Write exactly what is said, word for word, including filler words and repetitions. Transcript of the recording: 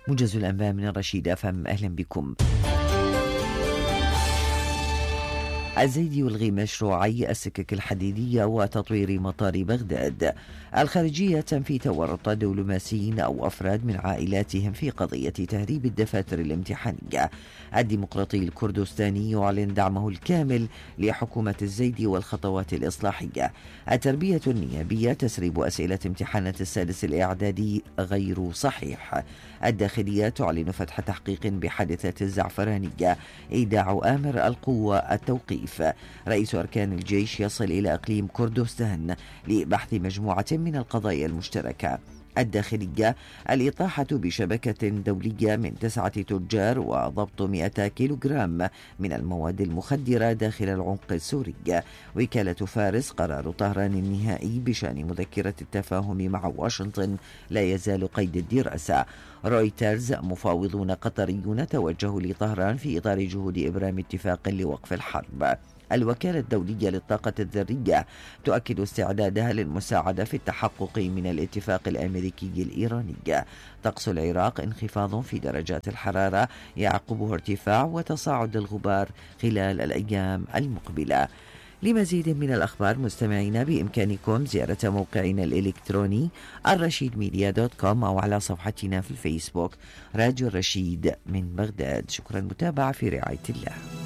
موجز الأنباء من الرشيد أف أم، أهلا بكم. الزيدي يلغي مشروعي السكك الحديدية وتطوير مطار بغداد. الخارجية تنفي تورط دبلوماسيين أو أفراد من عائلاتهم في قضية تهريب الدفاتر الامتحانية. الديمقراطي الكردستاني يعلن دعمه الكامل لحكومة الزيدي والخطوات الإصلاحية. التربية النيابية تسريب أسئلة امتحانات السادس الإعدادي غير صحيح. الداخلية تعلن فتح تحقيق بحادثة الزعفرانية. إيداع آمر القوة التوقيف. رئيس أركان الجيش يصل إلى إقليم كردستان لبحث مجموعة من القضايا المشتركة. الداخلية الإطاحة بشبكة دولية من تسعة تجار وضبط مئة كيلوغرام من المواد المخدرة داخل العمق السوري. وكالة فارس قرار طهران النهائي بشأن مذكرة التفاهم مع واشنطن لا يزال قيد الدراسة. رويترز مفاوضون قطريون توجهوا لطهران في إطار جهود إبرام اتفاق لوقف الحرب. الوكالة الدولية للطاقة الذرية تؤكد استعدادها للمساعدة في التحقق من الاتفاق الأمريكي الإيراني. طقس العراق انخفاض في درجات الحرارة يعقبه ارتفاع وتصاعد الغبار خلال الأيام المقبلة. لمزيد من الأخبار مستمعينا بإمكانكم زيارة موقعنا الإلكتروني الرشيد ميديا دوت كوم أو على صفحتنا في الفيسبوك راديو الرشيد من بغداد. شكرا متابعة في رعاية الله.